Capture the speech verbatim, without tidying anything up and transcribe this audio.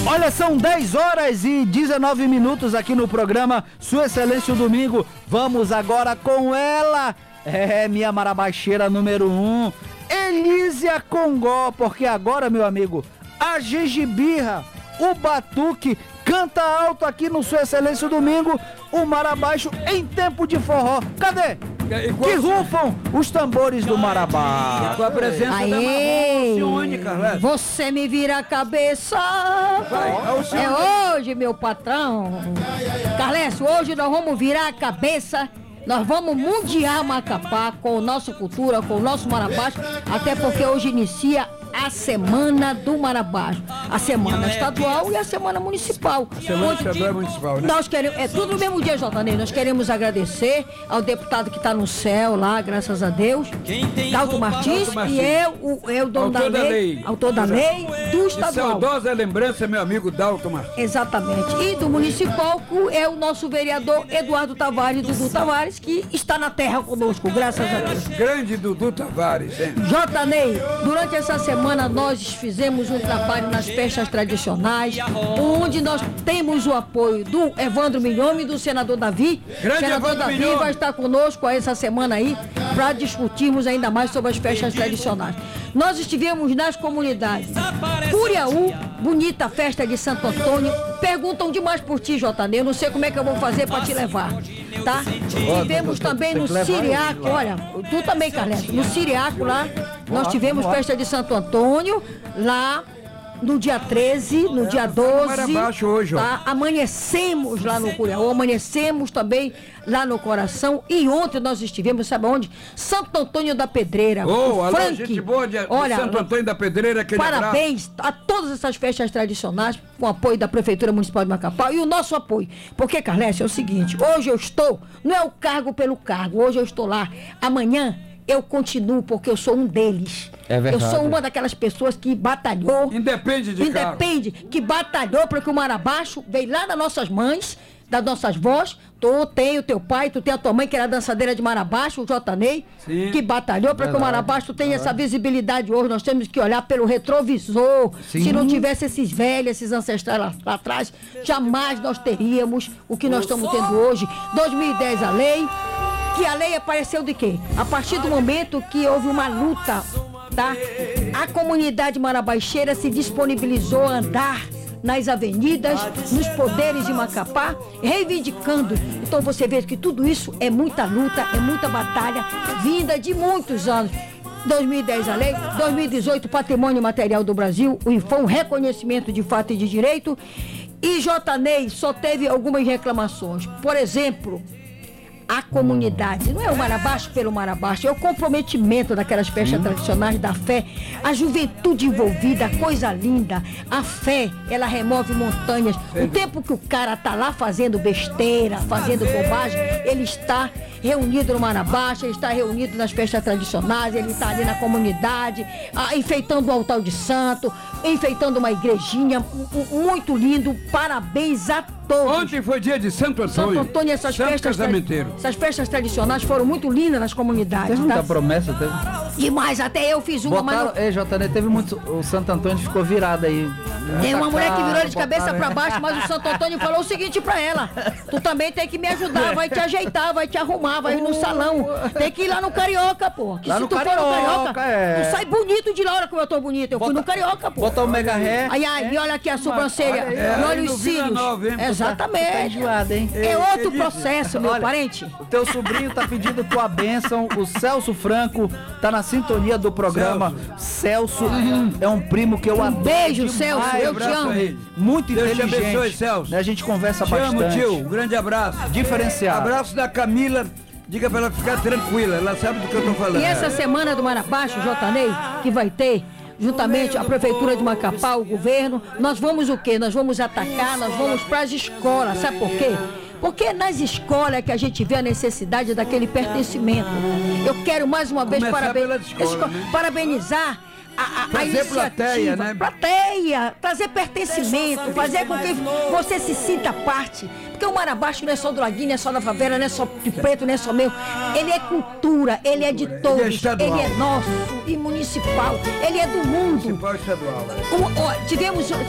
Olha, são dez horas e dezenove minutos aqui no programa Sua Excelência o Domingo. Vamos agora com ela, é minha marabaixeira número um, Elísia Congó, porque agora, meu amigo, a gengibirra, o batuque, canta alto aqui no Sua Excelência o Domingo, o marabaixo em tempo de forró. Cadê? Que rufam os tambores do marabá. Com a presença Aê. da Marrom Alcione, Carlos. Você me vira a cabeça. Vai, Alcione. É hoje, meu patrão. Carles, hoje nós vamos virar a cabeça. Nós vamos mundiar Macapá com a nossa cultura, com o nosso marabaixo, até porque hoje inicia a Semana do Marabaixo, a Semana Estadual e a Semana Municipal. A Semana Estadual e Municipal, né? Nós queremos, é tudo no mesmo dia, Jotanei. Nós queremos agradecer ao deputado que está no céu lá, graças a Deus, Dalton Martins, Dalton Martins. que é o, é o dono Autor da da lei, lei. autor da lei do E estadual. saudosa lembrança, meu amigo Dalton Martins. Exatamente. E do municipal é o nosso vereador Eduardo Tavares, Dudu Tavares, que está na terra conosco, graças a Deus. Grande Dudu Tavares, hein? Jotanei, durante essa semana nós fizemos um trabalho nas festas tradicionais, onde nós temos o apoio do Evandro Milhome e do senador Davi. Grande O senador Evandro Davi Milhome. vai estar conosco essa semana aí para discutirmos ainda mais sobre as festas tradicionais. Nós estivemos nas comunidades Curiaú, bonita festa de Santo Antônio. Perguntam demais por ti, Jotanei. Eu não sei como é que eu vou fazer para te levar, tá? Tivemos também no Siriaco, olha, tu também, Carlos, no Siriaco lá, nós tivemos festa de Santo Antônio, lá no dia treze, no dia doze, Marabaixo hoje, ó. tá? Amanhecemos lá no Curiaú, amanhecemos também lá no Coração, e ontem nós estivemos, sabe onde? Santo Antônio da Pedreira. Ô, o alô, Frank, gente boa de, de olha, Santo Antônio da Pedreira, aquele parabéns a todas essas festas tradicionais, com apoio da Prefeitura Municipal de Macapá e o nosso apoio. Porque, Carles, é o seguinte, hoje eu estou, não é o cargo pelo cargo, hoje eu estou lá, amanhã eu continuo porque eu sou um deles. É verdade. Eu sou uma daquelas pessoas que batalhou. Independe de Independe, que batalhou para que o Marabaixo veio lá das nossas mães, das nossas vós. Tu tem o teu pai, tu tem a tua mãe, que era dançadeira de Marabaixo, o Jotanei, Sim. que batalhou para que o Marabaixo tenha essa visibilidade hoje. Nós temos que olhar pelo retrovisor. Sim. Se não tivesse esses velhos, esses ancestrais lá, lá atrás, jamais nós teríamos o que nós estamos tendo hoje. dois mil e dez a lei, que a lei apareceu de quê? A partir do momento que houve uma luta, tá? A comunidade marabaixeira se disponibilizou a andar nas avenidas, nos poderes de Macapá, reivindicando. Então você vê que tudo isso é muita luta, é muita batalha, vinda de muitos anos. dois mil e dez a lei, dois mil e dezoito Patrimônio Material do Brasil, o INFAM, reconhecimento de fato e de direito. E Jotanei só teve algumas reclamações. Por exemplo, a comunidade, não é o Marabaixo pelo Marabaixo, é o comprometimento daquelas festas tradicionais da fé, a juventude envolvida, a coisa linda, a fé, ela remove montanhas. O tempo que o cara tá lá fazendo besteira, fazendo bobagem, ele está reunido no Marabaixo, ele está reunido nas festas tradicionais, ele está ali na comunidade, ah, enfeitando o altar de santo, enfeitando uma igrejinha, muito lindo, parabéns a todos. Ontem foi dia de Santo Antônio. Santo Antônio, essas Santo festas, tra- Casamenteiro. essas festas tradicionais foram muito lindas nas comunidades, Teve muita tá? promessa, teve. Demais, até eu fiz uma, mas Botaram, não- ei, Jotanei, teve muito. O Santo Antônio ficou virado aí. tem uma mulher que virou ele de Botaram- cabeça pra baixo, mas o Santo Antônio falou o seguinte pra ela: tu também tem que me ajudar, vai te ajeitar, vai te arrumar, vai ir no salão. Tem que ir lá no Carioca, pô. Que Lá se no tu for no Carioca, Carioca, é. tu sai bonito de lá, hora como eu tô bonito. Eu fui no Carioca, pô. Botar o mega ré. Ai, ai, e olha aqui a sobrancelha, olha aí, e olha aí no os Vila cílios. Nova, hein? Tá Exatamente. enjoado, hein? É outro processo, meu Olha, parente. O teu sobrinho tá pedindo tua bênção. O Celso Franco tá na sintonia do programa. Celso é um primo que eu adoro. Beijo, demais. Celso, eu te abraço amo. aí. Muito Deus te inteligente. abençoe, Celso. Né, a gente conversa Te amo, bastante. tio. Um grande abraço. Diferenciado. Abraço da Camila. Diga pra ela ficar tranquila. Ela sabe do que eu tô falando. E essa semana do Marabaixo, Jotanei, que vai ter, juntamente a Prefeitura de Macapá, o governo, nós vamos o quê? Nós vamos atacar, nós vamos para as escolas, sabe por quê? Porque nas escolas é que a gente vê a necessidade daquele pertencimento. Eu quero mais uma vez Começar paraben- pelas escolas, esco- né? parabenizar a, a, a Fazer iniciativa. plateia, né? Plateia, trazer pertencimento, fazer com que você se sinta parte. Porque o Marabaixo não é só do Laguinho, não é só da favela, não é só de preto, não é só meu. Ele é cultura, ele é de todos, estadual. ele é nosso e municipal, ele é do mundo. Municipal e estadual. O- ó, tivemos